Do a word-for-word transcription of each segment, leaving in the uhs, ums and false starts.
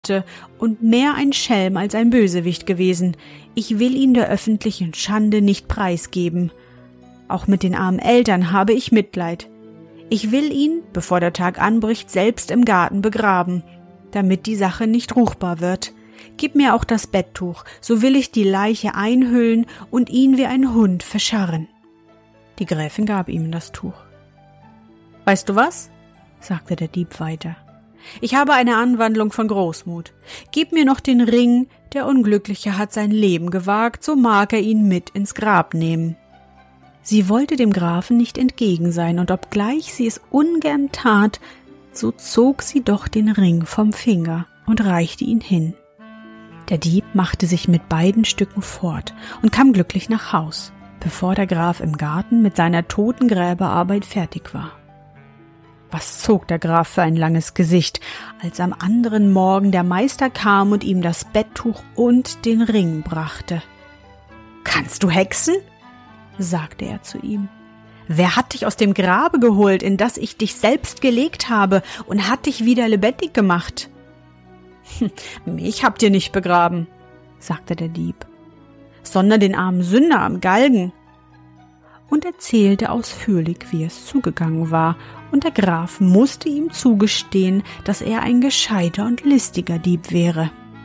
und mehr ein Schelm als ein Bösewicht gewesen. Ich will ihn der öffentlichen Schande nicht preisgeben. Auch mit den armen Eltern habe ich Mitleid. Ich will ihn, bevor der Tag anbricht, selbst im Garten begraben, damit die Sache nicht ruchbar wird. Gib mir auch das Betttuch, so will ich die Leiche einhüllen und ihn wie ein Hund verscharren. Die Gräfin gab ihm das Tuch. »Weißt du was?« sagte der Dieb weiter. »Ich habe eine Anwandlung von Großmut. Gib mir noch den Ring, der Unglückliche hat sein Leben gewagt, so mag er ihn mit ins Grab nehmen.« Sie wollte dem Grafen nicht entgegen sein, und obgleich sie es ungern tat, so zog sie doch den Ring vom Finger und reichte ihn hin. Der Dieb machte sich mit beiden Stücken fort und kam glücklich nach Haus, bevor der Graf im Garten mit seiner Totengräberarbeit fertig war. Was zog der Graf für ein langes Gesicht, als am anderen Morgen der Meister kam und ihm das Betttuch und den Ring brachte. »Kannst du hexen?« sagte er zu ihm. »Wer hat dich aus dem Grabe geholt, in das ich dich selbst gelegt habe, und hat dich wieder lebendig gemacht?« »Mich habt ihr nicht begraben«, sagte der Dieb, »sondern den armen Sünder am Galgen.« Und erzählte ausführlich, wie es zugegangen war, und der Graf musste ihm zugestehen, dass er ein gescheiter und listiger Dieb wäre.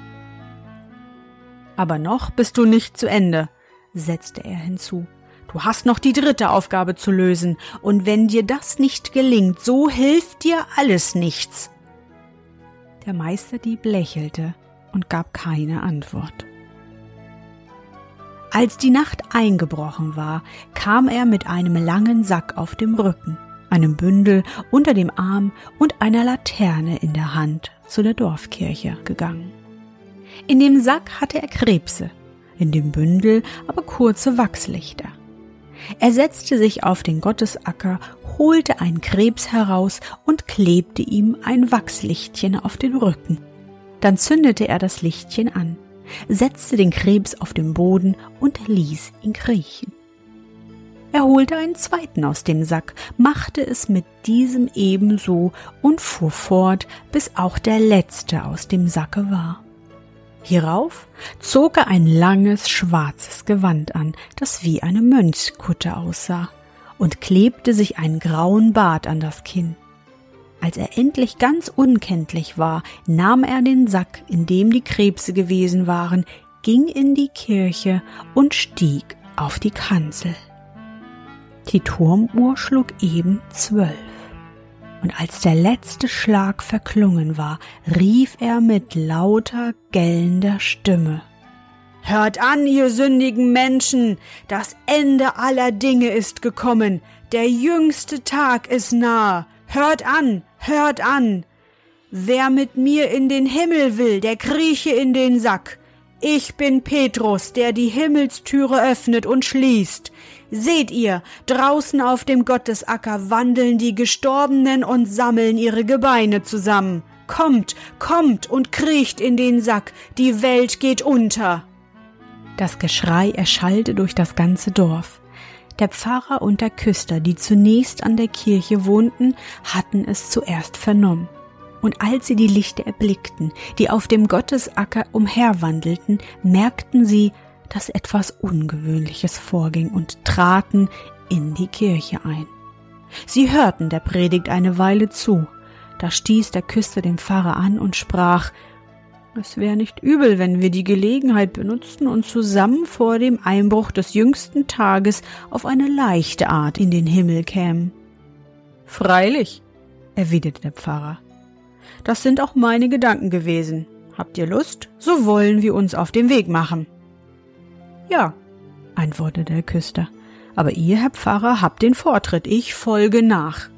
»Aber noch bist du nicht zu Ende«, setzte er hinzu. »Du hast noch die dritte Aufgabe zu lösen, und wenn dir das nicht gelingt, so hilft dir alles nichts.« Der Meisterdieb lächelte und gab keine Antwort. Als die Nacht eingebrochen war, kam er mit einem langen Sack auf dem Rücken, einem Bündel unter dem Arm und einer Laterne in der Hand zu der Dorfkirche gegangen. In dem Sack hatte er Krebse, in dem Bündel aber kurze Wachslichter. Er setzte sich auf den Gottesacker, holte einen Krebs heraus und klebte ihm ein Wachslichtchen auf den Rücken. Dann zündete er das Lichtchen an, setzte den Krebs auf den Boden und ließ ihn kriechen. Er holte einen zweiten aus dem Sack, machte es mit diesem ebenso und fuhr fort, bis auch der letzte aus dem Sacke war. Hierauf zog er ein langes, schwarzes Gewand an, das wie eine Mönchskutte aussah, und klebte sich einen grauen Bart an das Kinn. Als er endlich ganz unkenntlich war, nahm er den Sack, in dem die Krebse gewesen waren, ging in die Kirche und stieg auf die Kanzel. Die Turmuhr schlug eben zwölf. Und als der letzte Schlag verklungen war, rief er mit lauter, gellender Stimme: »Hört an, ihr sündigen Menschen! Das Ende aller Dinge ist gekommen! Der jüngste Tag ist nahe! Hört an, hört an! Wer mit mir in den Himmel will, der krieche in den Sack! Ich bin Petrus, der die Himmelstüre öffnet und schließt. Seht ihr, draußen auf dem Gottesacker wandeln die Gestorbenen und sammeln ihre Gebeine zusammen. Kommt, kommt und kriecht in den Sack, die Welt geht unter.« Das Geschrei erschallte durch das ganze Dorf. Der Pfarrer und der Küster, die zunächst an der Kirche wohnten, hatten es zuerst vernommen. Und als sie die Lichter erblickten, die auf dem Gottesacker umherwandelten, merkten sie, dass etwas Ungewöhnliches vorging und traten in die Kirche ein. Sie hörten der Predigt eine Weile zu. Da stieß der Küster den Pfarrer an und sprach: »Es wäre nicht übel, wenn wir die Gelegenheit benutzten und zusammen vor dem Einbruch des jüngsten Tages auf eine leichte Art in den Himmel kämen.« »Freilich«, erwiderte der Pfarrer, »das sind auch meine Gedanken gewesen. Habt ihr Lust, so wollen wir uns auf den Weg machen.« »Ja«, antwortete der Küster, »aber ihr, Herr Pfarrer, habt den Vortritt, ich folge nach.«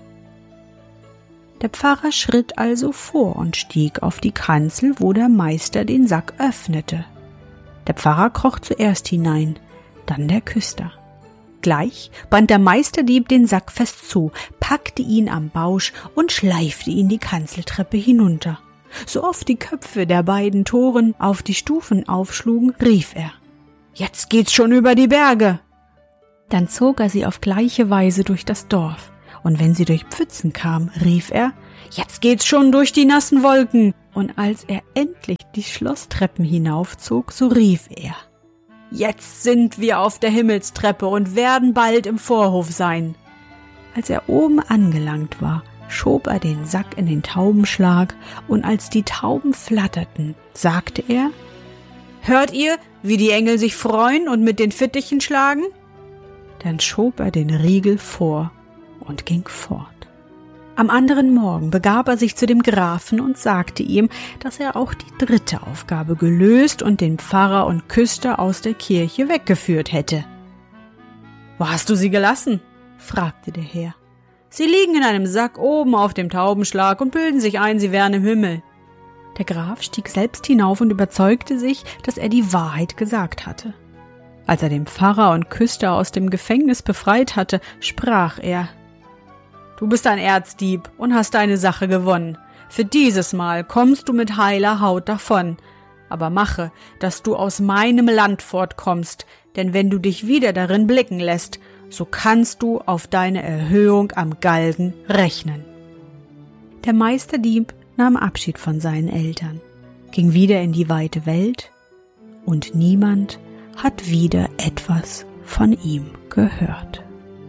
Der Pfarrer schritt also vor und stieg auf die Kanzel, wo der Meister den Sack öffnete. Der Pfarrer kroch zuerst hinein, dann der Küster. Gleich band der Meisterdieb den Sack fest zu, packte ihn am Bausch und schleifte ihn die Kanzeltreppe hinunter. So oft die Köpfe der beiden Toren auf die Stufen aufschlugen, rief er: »Jetzt geht's schon über die Berge!« Dann zog er sie auf gleiche Weise durch das Dorf, und wenn sie durch Pfützen kam, rief er: »Jetzt geht's schon durch die nassen Wolken!« und als er endlich die Schlosstreppen hinaufzog, so rief er: »Jetzt sind wir auf der Himmelstreppe und werden bald im Vorhof sein.« Als er oben angelangt war, schob er den Sack in den Taubenschlag, und als die Tauben flatterten, sagte er: »Hört ihr, wie die Engel sich freuen und mit den Fittichen schlagen?« Dann schob er den Riegel vor und ging fort. Am anderen Morgen begab er sich zu dem Grafen und sagte ihm, dass er auch die dritte Aufgabe gelöst und den Pfarrer und Küster aus der Kirche weggeführt hätte. »Wo hast du sie gelassen?« fragte der Herr. »Sie liegen in einem Sack oben auf dem Taubenschlag und bilden sich ein, sie wären im Himmel.« Der Graf stieg selbst hinauf und überzeugte sich, dass er die Wahrheit gesagt hatte. Als er den Pfarrer und Küster aus dem Gefängnis befreit hatte, sprach er: »Du bist ein Erzdieb und hast deine Sache gewonnen. Für dieses Mal kommst du mit heiler Haut davon. Aber mache, dass du aus meinem Land fortkommst, denn wenn du dich wieder darin blicken lässt, so kannst du auf deine Erhöhung am Galgen rechnen.« Der Meisterdieb nahm Abschied von seinen Eltern, ging wieder in die weite Welt, und niemand hat wieder etwas von ihm gehört.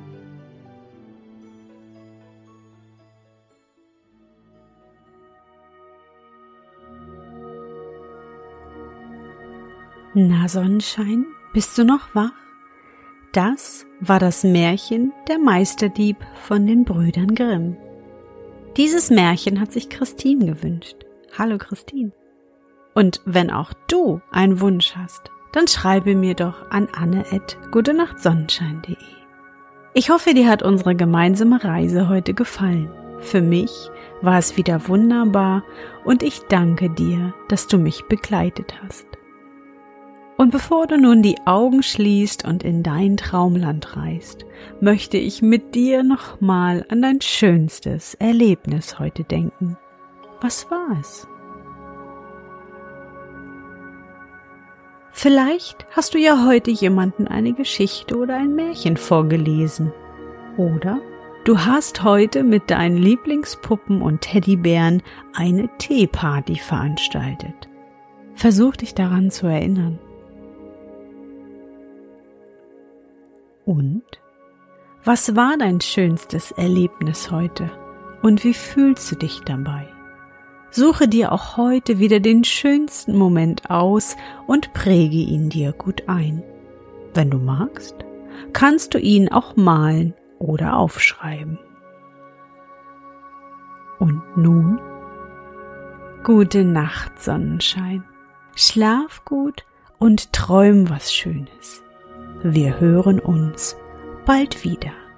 Na Sonnenschein, bist du noch wach? Das war das Märchen Der Meisterdieb von den Brüdern Grimm. Dieses Märchen hat sich Christine gewünscht. Hallo Christine. Und wenn auch du einen Wunsch hast, dann schreibe mir doch an anne at gutenachtsonnenschein punkt de. Ich hoffe, dir hat unsere gemeinsame Reise heute gefallen. Für mich war es wieder wunderbar und ich danke dir, dass du mich begleitet hast. Und bevor du nun die Augen schließt und in dein Traumland reist, möchte ich mit dir nochmal an dein schönstes Erlebnis heute denken. Was war es? Vielleicht hast du ja heute jemanden eine Geschichte oder ein Märchen vorgelesen. Oder du hast heute mit deinen Lieblingspuppen und Teddybären eine Teeparty veranstaltet. Versuch dich daran zu erinnern. Und? Was war dein schönstes Erlebnis heute? Und wie fühlst du dich dabei? Suche dir auch heute wieder den schönsten Moment aus und präge ihn dir gut ein. Wenn du magst, kannst du ihn auch malen oder aufschreiben. Und nun? Gute Nacht, Sonnenschein. Schlaf gut und träum was Schönes. Wir hören uns bald wieder.